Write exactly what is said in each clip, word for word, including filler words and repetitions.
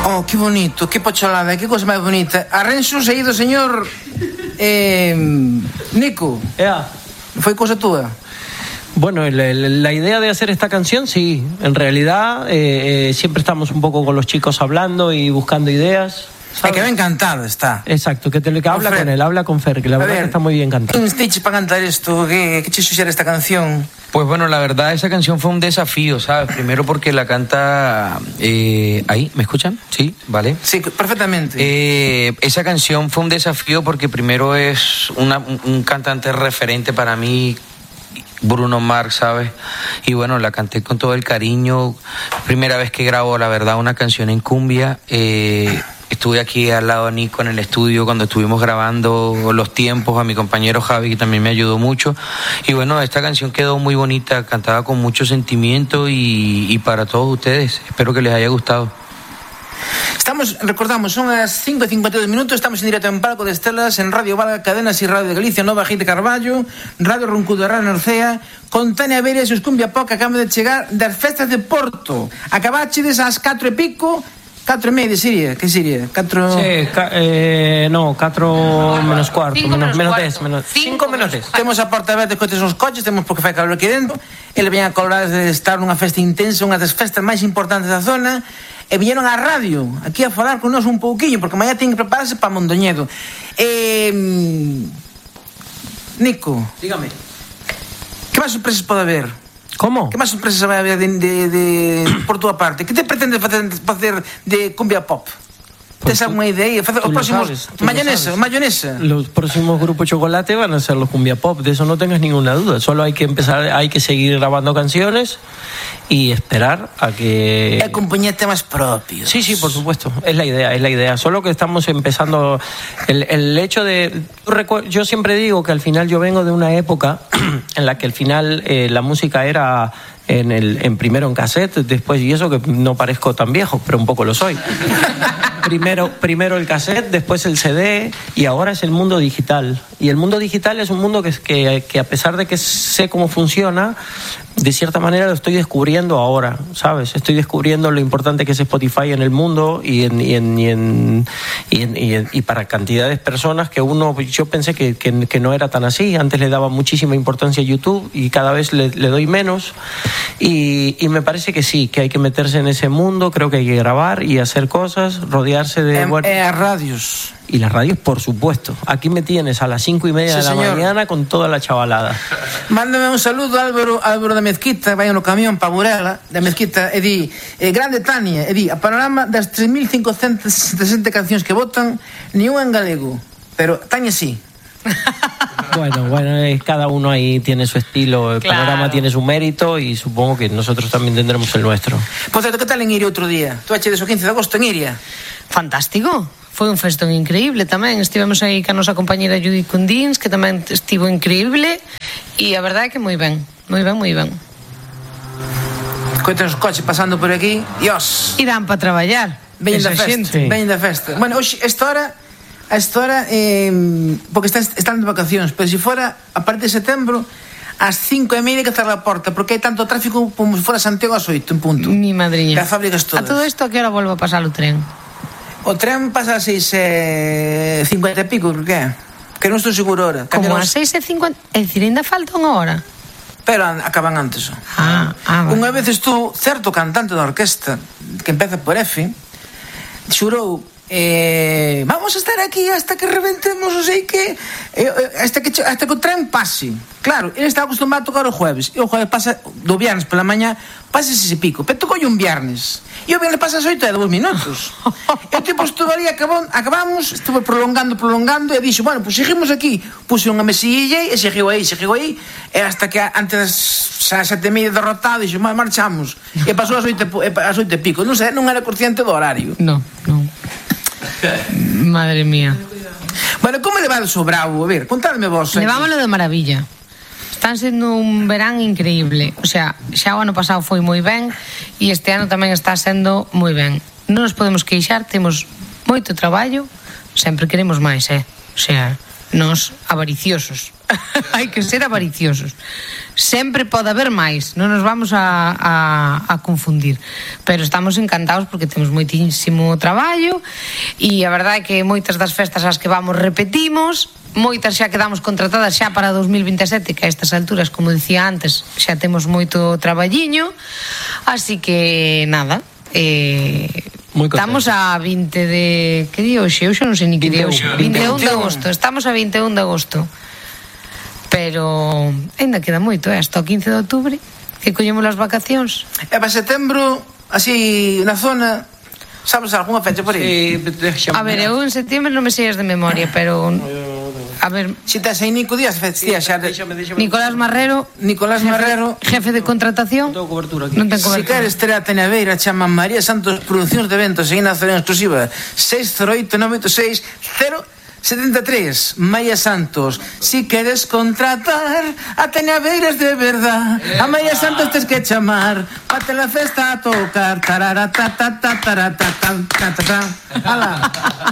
Oh, que bonito, que pocholada, que cosa máis bonita. Arranxos aí do señor eh, Nico. Ea. Foi cosa túa? Bueno, la, la idea de hacer esta canción, sí, en realidad eh, eh, siempre estamos un poco con los chicos hablando y buscando ideas. É que ben cantado está. Exacto, que, te, que habla Fer. con él, habla con Fer, que la A verdad ver, que está muy bien cantado. ¿Quién te para cantar esto? ¿Qué, qué te sugiere esta canción? Pues bueno, la verdad esa canción fue un desafío, ¿sabes? Primero porque la canta... Eh, ¿Ahí? ¿Me escuchan? Sí, vale. Sí, perfectamente. Eh, esa canción fue un desafío porque primero es una, un, un cantante referente para mí, Bruno Mars, ¿sabes? Y bueno, la canté con todo el cariño. Primera vez que grabo, la verdad, una canción en cumbia. Eh, estuve aquí al lado de Nico en el estudio cuando estuvimos grabando los tiempos, a mi compañero Javi, que también me ayudó mucho. Y bueno, esta canción quedó muy bonita, cantada con mucho sentimiento y, y para todos ustedes. Espero que les haya gustado. Estamos, recordamos, son as cinco e cincuenta y dos minutos, estamos en directo en Palco de Estelas, en Radio Valga, Cadenas y Radio de Galicia, Nova Gite Carballo, Radio Roncudo, Radio Norcea, con Tania Veres e os Cumbia Pop que acaban de chegar das festas de Porto. Acabachedes ás catro e pico, catro e media, sería, que sería? Catro... Sí, ca, eh, no, cuatro menos cuarto, Cinco menos, menos menos cuarto. diez, menos, Cinco cinco menos menos diez. Temos a porta aberta con os coches, temos porque fai calor aquí dentro. Ele veña a colorar de estar nunha festa intensa, unha das festas máis importantes da zona, e viñeron á radio aquí a falar con nós un pouquiño, porque mañá ten que prepararse para Mondoñedo. Eh, Nico, Dígame. que máis sorpresas pode haber? ¿Cómo? Que máis sorpresas vai haber de, de, de, por túa parte? Que te pretendes facer, facer de cumbia pop? Pues Tes alguna idea? Facer os tú lo próximos sabes, tú lo mayonesa, sabes. mayonesa. Los próximos grupos Chocolate van a ser los Cumbia Pop, de eso no tengas ninguna duda. Solo hay que empezar, hay que seguir grabando canciones y esperar a que... E compoñer temas propios. Sí, sí, por supuesto. Es la idea, es la idea. Solo que estamos empezando... El, el hecho de... Yo siempre digo que al final yo vengo de una época en la que al final eh, la música era... En el, en primero en cassette, después, y eso que no parezco tan viejo, pero un poco lo soy. Primero, primero el cassette, después el C D, y ahora es el mundo digital. Y el mundo digital es un mundo que, que, que a pesar de que sé cómo funciona, de cierta manera lo estoy descubriendo ahora, ¿sabes? Estoy descubriendo lo importante que es Spotify en el mundo y, en, y, en, y, en, y, en, y, en, y para cantidades de personas que uno, yo pensé que, que, que no era tan así. Antes le daba muchísima importancia a YouTube y cada vez le, le doy menos. Y, y me parece que sí, que hay que meterse en ese mundo, creo que hay que grabar y hacer cosas, rodearse de... En, bueno, e as radios. y las radios, por supuesto. Aquí me tienes a las cinco y media Sí, de la señor. mañana con toda la chavalada. Mándame un saludo a Álvaro, Álvaro da Mezquita, vai no camión para Burela, da Mezquita, e di, eh, grande Tania, e di, a panorama das tres mil cincocentas sesenta cancións que votan, ni unha en galego, pero Tania sí. Bueno, bueno, eh, cada uno ahí tiene su estilo, el Claro. panorama tiene su mérito y supongo que nosotros también tendremos el nuestro. Por certo, que tal en Iria outro día? Tú achedes o quince de agosto en Iria? Fantástico. Foi un festón increíble tamén. Estivemos aí ca nosa compañera Judith Cundins, que tamén estivo increíble. E a verdade é que moi ben, moi ben, moi ben. Coitan os coches pasando por aquí, Dios, Irán para traballar. veñen da Esa festa, xente. Sí. veñen da festa. Bueno, hoxe, esta hora, a esta hora, eh, porque están, están de vacacións, pero se fora, a partir de setembro, ás cinco e media que cerrar a porta, porque hai tanto tráfico como se fora Santiago ás oito, en punto. Mi madriña. Das fábricas todas. A todo isto, a que hora volvo a pasar o tren? O tren pasa a seis e cincuenta e pico, creo que é. Que non estou seguro ahora. Como Cambiaron- a seis e cincuenta. É dicir, ainda falta unha hora. Pero an- acaban antes. Oh. Ah, ah, vale. Unha vez estuvo certo cantante da orquesta que empeza por F, xurou eh, vamos a estar aquí hasta que reventemos, non sei que, eh, eh, hasta que che- hasta que o tren pase. Claro, ele está acostumado a tocar o jueves, e o jueves pasa do viernes pola mañá, pasa ese pico, pero tocou un viernes. E o viernes pasa as oito e dous minutos. E o tipo estuvo ali, acabou, acabamos, estuvo prolongando, prolongando, e dixo, bueno, pues seguimos aquí. Puse unha mesilla e seguiu aí, seguiu aí, e hasta que antes das sete e media derrotado, dixo, "Ma- marchamos. E pasou as oito, e pu- e pa- as oito e pico. Non sei, non era consciente do horario. No, no. Madre mía. Bueno, como levades o Bravo? A ver, contadme vos. eh. Levámoslo de maravilla. Están sendo un verán increíble. O sea, xa o ano pasado foi moi ben e este ano tamén está sendo moi ben. Non nos podemos queixar, temos moito traballo, sempre queremos máis, eh? O sea, nos avariciosos. hai que ser avariciosos. Sempre pode haber máis, non nos vamos a, a, a confundir, pero estamos encantados porque temos moitísimo traballo e a verdade é que moitas das festas ás que vamos repetimos, moitas xa quedamos contratadas xa para dos mil vinte e sete, que a estas alturas, como dicía antes, xa temos moito traballiño, así que nada, eh, estamos a vinte de... que día hoxe? Eu xa non sei ni que día hoxe. vinte e un de agosto, estamos a vinte e un de agosto. Pero ainda queda moito, eh? Hasta o quince de outubro, que collemos as vacacións. E para setembro, así, na zona, sabes algunha fecha por aí? Sí, A ver, eu en setembro non me sei as de memoria, pero... A ver... Si tes aí Nico Díaz, festías xa... Nicolás Marrero... Nicolás Marrero... Jefe de contratación... Non tengo cobertura aquí. Non ten Si cobertura. queres ter a Tenaveira, chama María Santos Produccións de Eventos e Nación Exclusiva seis cero oito nove oito seis cero setenta e tres. María Santos, si queres contratar a Teñaveiras de verdad, a María Santos tes que chamar pa te la festa a tocar. Tarara ta ta ta tarara ta ta ta ta. Ala.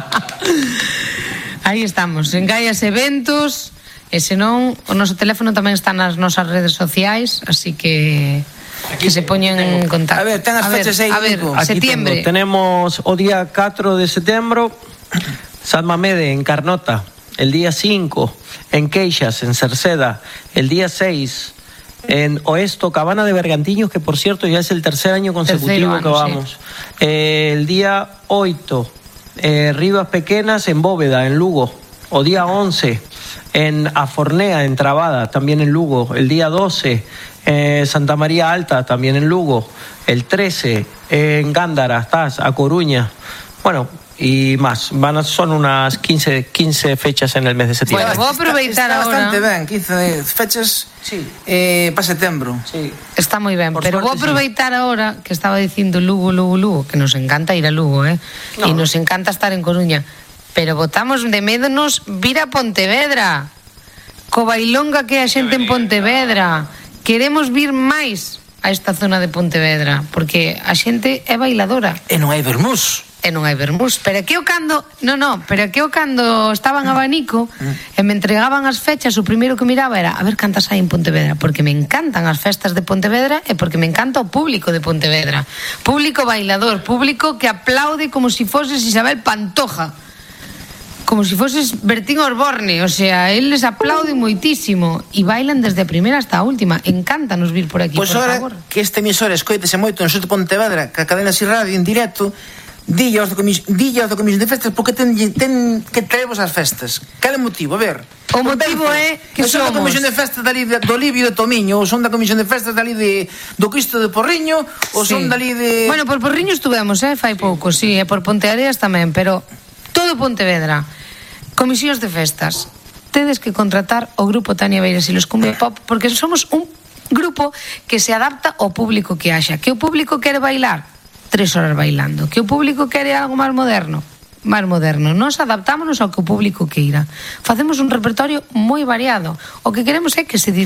Aí estamos, en Gaias Eventos, e senón o noso teléfono tamén está nas nosas redes sociais, así que que se poñen en contacto. A ver, ten as fechas aí, a ver, Nico. Aquí septiembre. tengo. Tenemos o día catro de setembro San Mamede en Carnota, el día cinco en Queixas, en Cerceda, el día seis en Oesto, Cabana de Bergantiños, que por cierto ya es el tercer año consecutivo Tercero que año, vamos. Sí. Eh, el día ocho, eh, Rivas Pequenas en Bóveda, en Lugo. O día once en Afornea, en Trabada, también en Lugo. El día doce eh, Santa María Alta, también en Lugo. El trece en Gándara, estás, a Coruña. Bueno, y más. Van a, son unas quince, quince fechas en el mes de septiembre. Bueno, vou aproveitar está, está agora. bastante ben, quince fechas Sí. eh, para setembro. Sí. Está moi ben, Por pero vou suerte, aproveitar ahora que estaba dicindo Lugo, Lugo, Lugo, que nos encanta ir a Lugo, eh? No. E nos encanta estar en Coruña, pero botamos de menos vir a Pontevedra, co bailonga que é a xente en Pontevedra. Queremos vir máis a esta zona de Pontevedra, porque a xente é bailadora. E non hai vermús. E non hai vermús, pero que o cando, no, no, pero que o cando estaban a abanico e me entregaban as fechas, o primeiro que miraba era a ver cantas hai en Pontevedra, porque me encantan as festas de Pontevedra e porque me encanta o público de Pontevedra. Público bailador, público que aplaude como si foses Isabel Pantoja, como si foses Bertín Osborne, o sea, eles aplauden moitísimo e bailan desde a primeira hasta a última. Encántanos vir por aquí, Pois por ahora favor. que este emisor escoitese moito no sur de Pontevedra, que a cadena así radio en directo, dille aos da comisión, dille aos da comisión de festas porque ten, ten que traervos as festas. Cal é o motivo? A ver. O motivo é que son da somos- comisión de festas dali de, do Livio de Tomiño, ou son da comisión de festas dali de do Cristo de Porriño, ou Sí. son dali de... Bueno, por Porriño estuvemos, eh, fai pouco, sí, e por Ponteareas tamén, pero todo Pontevedra. Comisións de festas. Tedes que contratar o grupo Tania Beiras e los Cumbia Pop porque somos un grupo que se adapta ao público que haxa. Que o público quere bailar, tres horas bailando. Que o público quere algo máis moderno, máis moderno. Nos adaptámonos ao que o público queira. Facemos un repertorio moi variado. O que queremos é que se